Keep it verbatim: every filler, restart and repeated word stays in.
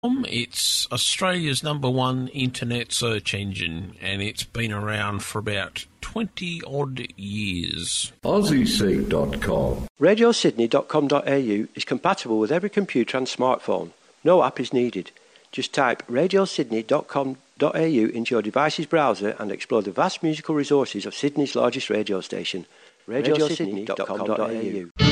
It's Australia's number one internet search engine, and it's been around for about twenty odd years. Aussie Seek dot com. radio sydney dot com dot a u is compatible with every computer and smartphone. No app is needed. Just type radio sydney dot com dot a u into your device's browser and explore the vast musical resources of Sydney's largest radio station, radio sydney dot com dot a u.